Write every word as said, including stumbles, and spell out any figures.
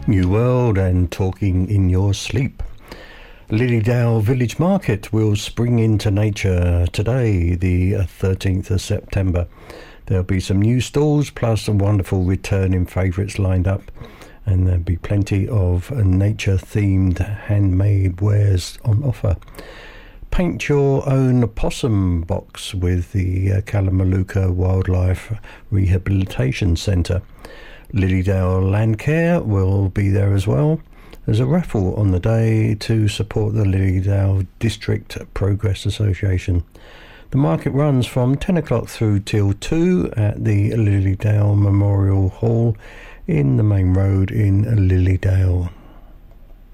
New World and Talking in Your Sleep. Lilydale Village Market will spring into nature today, the thirteenth of September. There'll be some new stalls plus some wonderful returning favourites lined up, and there'll be plenty of nature-themed handmade wares on offer. Paint your own possum box with the uh, Kalamalooka Wildlife Rehabilitation Centre. Lilydale Landcare will be there as well. There's a raffle on the day to support the Lilydale District Progress Association. The market runs from ten o'clock through till two at the Lilydale Memorial Hall in the main road in Lilydale.